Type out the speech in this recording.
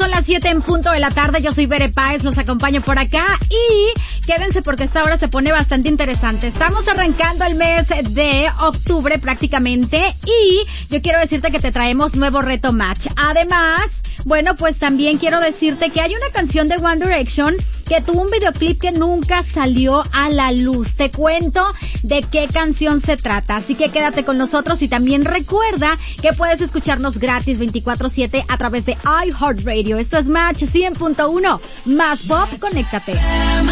son las 7 en punto de la tarde. Yo soy Bere Páez, los acompaño por acá y quédense porque esta hora se pone bastante interesante. Estamos arrancando el mes de octubre prácticamente y yo quiero decirte que te traemos nuevo reto match. Además, bueno, pues también quiero decirte que hay una canción de One Direction que tuvo un videoclip que nunca salió a la luz. Te cuento de qué canción se trata, así que quédate con nosotros y también recuerda que puedes escucharnos gratis 24/7 a través de iHeartRadio. Esto es Match 100.1, más pop, conéctate.